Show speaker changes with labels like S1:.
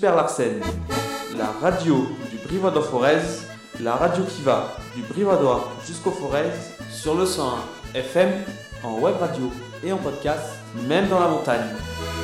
S1: Super Larsen, la radio du Brivadois Forez, la radio qui va du Brivadois jusqu'au Forez, sur le 101 FM, en web radio et en podcast, même dans la montagne.